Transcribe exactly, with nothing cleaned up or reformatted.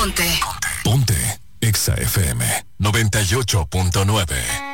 Ponte. Ponte. Exa F M noventa y ocho punto nueve.